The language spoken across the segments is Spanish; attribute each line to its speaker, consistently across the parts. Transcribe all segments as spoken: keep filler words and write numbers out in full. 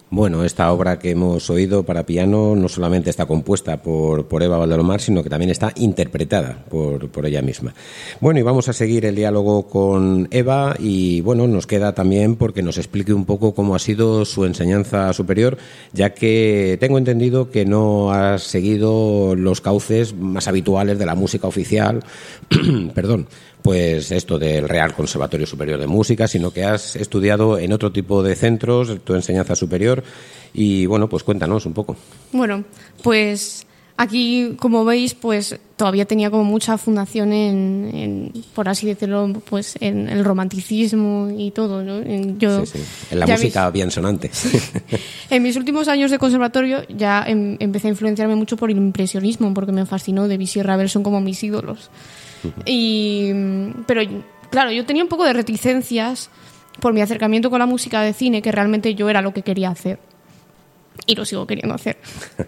Speaker 1: Bueno, esta obra que hemos oído para piano no solamente está compuesta por, por Eva Valdelomar, sino que también está interpretada por, por ella misma. Bueno, y vamos a seguir el diálogo con Eva y, bueno, nos queda también porque nos explique un poco cómo ha sido su enseñanza superior, ya que tengo entendido que no has seguido los cauces más habituales de la música oficial, perdón, pues esto del Real Conservatorio Superior de Música, sino que has estudiado en otro tipo de centros, tu enseñanza superior, y bueno, pues cuéntanos un poco.
Speaker 2: Bueno, pues aquí, como veis, pues todavía tenía como mucha fundación en, en por así decirlo, pues en el romanticismo y todo, ¿no? En, yo,
Speaker 1: sí, sí. En la música mis, bien sonante.
Speaker 2: En mis últimos años de conservatorio ya em, empecé a influenciarme mucho por el impresionismo, porque me fascinó. Debussy y Ravel son como mis ídolos. Y, pero claro, yo tenía un poco de reticencias por mi acercamiento con la música de cine, que realmente yo era lo que quería hacer y lo sigo queriendo hacer,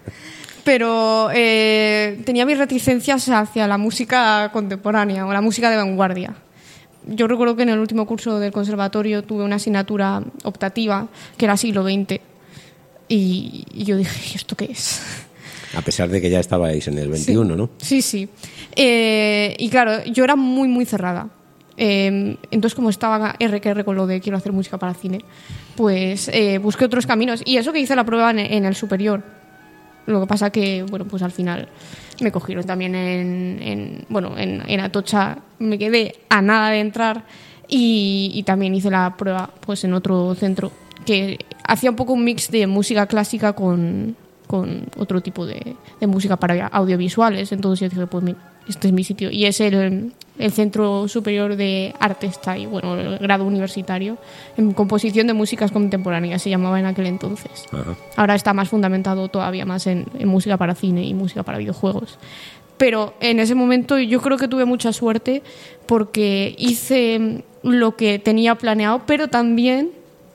Speaker 2: pero eh, tenía mis reticencias hacia la música contemporánea o la música de vanguardia. Yo recuerdo que en el último curso del conservatorio tuve una asignatura optativa que era siglo veinte y, y yo dije, ¿esto qué es?
Speaker 1: A pesar de que ya estabais en el veintiuno,
Speaker 2: sí,
Speaker 1: ¿no?
Speaker 2: Sí, sí. Eh, y claro, yo era muy, muy cerrada. Eh, entonces, como estaba R que R con lo de quiero hacer música para cine, pues eh, busqué otros caminos. Y eso que hice la prueba en, en el superior. Lo que pasa que, bueno, pues al final me cogieron también en, en bueno, en, en Atocha. Me quedé a nada de entrar y, y también hice la prueba pues en otro centro que hacía un poco un mix de música clásica con... con otro tipo de, de música para audiovisuales. Entonces yo dije, pues mira, este es mi sitio. Y es el, el Centro Superior de Arte, está ahí, bueno, el grado universitario en composición de músicas contemporáneas, se llamaba en aquel entonces. Ajá. Ahora está más fundamentado todavía más en, en música para cine y música para videojuegos. Pero en ese momento yo creo que tuve mucha suerte porque hice lo que tenía planeado, pero también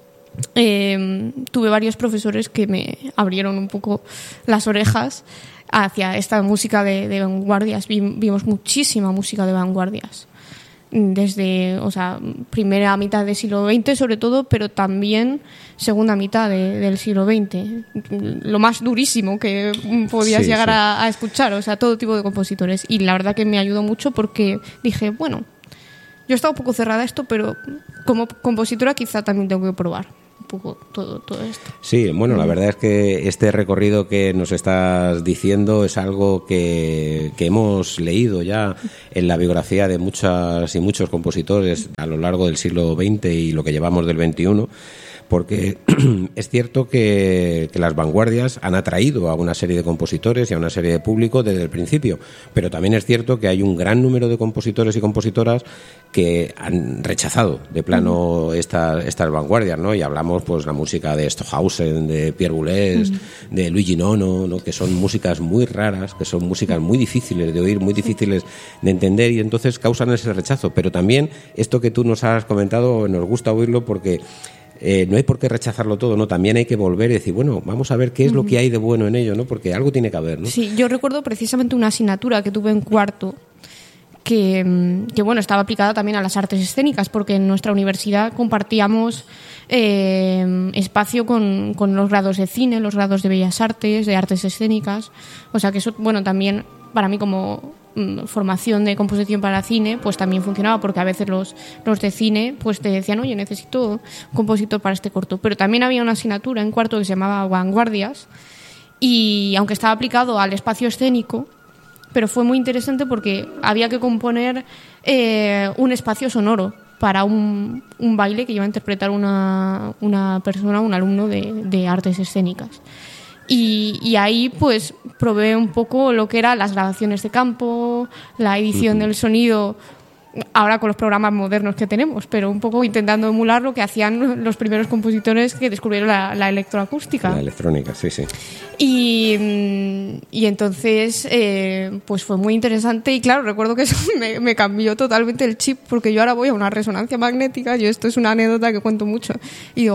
Speaker 2: Eh, tuve varios profesores que me abrieron un poco las orejas hacia esta música de, de vanguardias. Vimos muchísima música de vanguardias desde, o sea, primera mitad del siglo veinte sobre todo, pero también segunda mitad de, del siglo veinte, lo más durísimo que podías sí, llegar sí. A, a escuchar, o sea, todo tipo de compositores. Y la verdad que me ayudó mucho porque dije, bueno, yo estaba un poco cerrada a esto, pero como compositora quizá también tengo que probar un poco todo, todo esto.
Speaker 1: Sí, bueno, la verdad es que este recorrido que nos estás diciendo es algo que, que hemos leído ya en la biografía de muchas y muchos compositores a lo largo del siglo veinte y lo que llevamos del veintiuno, porque es cierto que, que las vanguardias han atraído a una serie de compositores y a una serie de público desde el principio, pero también es cierto que hay un gran número de compositores y compositoras que han rechazado de plano uh-huh. estas, estas vanguardias, ¿no? Y hablamos pues la música de Stockhausen, de Pierre Boulez, uh-huh. de Luigi Nono, ¿no? Que son músicas muy raras, que son músicas muy difíciles de oír, muy difíciles de entender y entonces causan ese rechazo. Pero también esto que tú nos has comentado nos gusta oírlo porque Eh, no hay por qué rechazarlo todo, ¿no? También hay que volver y decir, bueno, vamos a ver qué es lo que hay de bueno en ello, ¿no? Porque algo tiene que haber, ¿no?
Speaker 2: Sí, yo recuerdo precisamente una asignatura que tuve en cuarto que, que bueno, estaba aplicada también a las artes escénicas, porque en nuestra universidad compartíamos eh, espacio con, con los grados de cine, los grados de bellas artes, de artes escénicas, o sea que eso, bueno, también para mí como formación de composición para cine pues también funcionaba, porque a veces los, los de cine pues te decían, oye, necesito un compositor para este corto, pero también había una asignatura en cuarto que se llamaba Vanguardias y aunque estaba aplicado al espacio escénico, pero fue muy interesante porque había que componer eh, un espacio sonoro para un, un baile que iba a interpretar una, una persona, un alumno de, de artes escénicas. Y, y ahí pues probé un poco lo que eran las grabaciones de campo, la edición uh-huh. del sonido, ahora con los programas modernos que tenemos, pero un poco intentando emular lo que hacían los primeros compositores que descubrieron la, la electroacústica.
Speaker 1: La electrónica, sí, sí.
Speaker 2: Y, y entonces eh, pues fue muy interesante y claro, recuerdo que eso me, me cambió totalmente el chip, porque yo ahora voy a una resonancia magnética, yo esto es una anécdota que cuento mucho, y digo,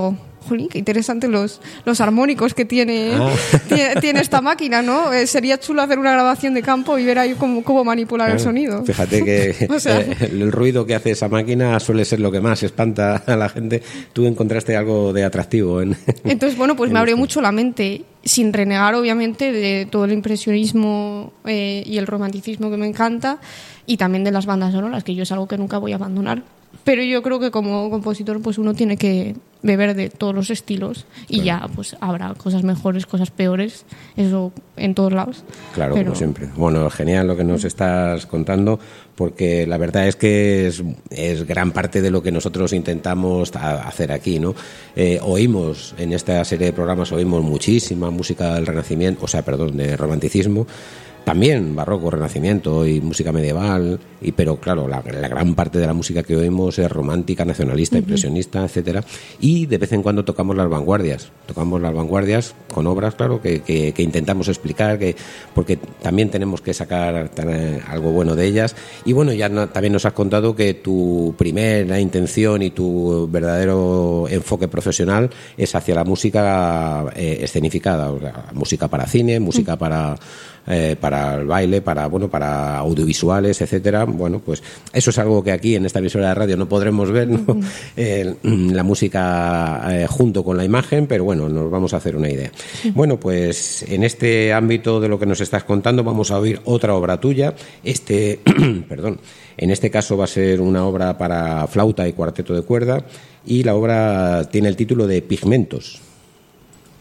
Speaker 2: jolín, qué interesante los, los armónicos que tiene, ah. tiene, tiene esta máquina, ¿no? Eh, sería chulo hacer una grabación de campo y ver ahí cómo, cómo manipular claro. el sonido.
Speaker 1: Fíjate que o sea, eh, el ruido que hace esa máquina suele ser lo que más espanta a la gente. Tú encontraste algo de atractivo en...
Speaker 2: Entonces, bueno, pues me abrió mucho la mente, sin renegar, obviamente, de todo el impresionismo eh, y el romanticismo que me encanta, y también de las bandas sonoras, que yo es algo que nunca voy a abandonar. Pero yo creo que como compositor pues uno tiene que beber de todos los estilos y claro. ya pues habrá cosas mejores, cosas peores, eso en todos lados.
Speaker 1: Claro,
Speaker 2: Pero...
Speaker 1: como siempre. Bueno, genial lo que nos estás contando, porque la verdad es que es, es gran parte de lo que nosotros intentamos hacer aquí, ¿no? Eh, oímos, en esta serie de programas oímos muchísima música del Renacimiento, o sea, perdón, de romanticismo, también barroco, renacimiento y música medieval, y pero claro, la, la gran parte de la música que oímos es romántica, nacionalista, uh-huh. impresionista, etcétera. Y de vez en cuando tocamos las vanguardias, tocamos las vanguardias con obras, claro, que, que, que intentamos explicar, que porque también tenemos que sacar eh, algo bueno de ellas. Y bueno, ya no, también nos has contado que tu primera intención y tu verdadero enfoque profesional es hacia la música eh, escenificada, o sea, música para cine, música uh-huh. para Eh, para el baile, para bueno, para audiovisuales, etcétera. Bueno, pues eso es algo que aquí en esta emisora de radio no podremos ver, ¿no? Uh-huh. eh, la música eh, junto con la imagen, pero bueno, nos vamos a hacer una idea. Uh-huh. Bueno, pues en este ámbito de lo que nos estás contando vamos a oír otra obra tuya. Este, perdón, en este caso va a ser una obra para flauta y cuarteto de cuerda, y la obra tiene el título de Pigmentos.